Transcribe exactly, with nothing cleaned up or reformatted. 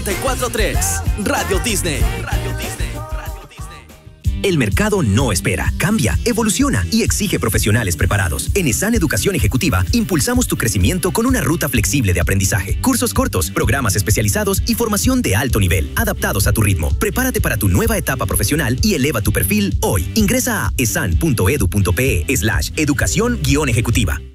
cuatro tres Radio Disney. Radio Disney. El mercado no espera, cambia, evoluciona y exige profesionales preparados. En ESAN Educación Ejecutiva impulsamos tu crecimiento con una ruta flexible de aprendizaje, cursos cortos, programas especializados y formación de alto nivel, adaptados a tu ritmo. Prepárate para tu nueva etapa profesional y eleva tu perfil hoy. Ingresa a esan punto edu punto pe slash educación guión ejecutiva.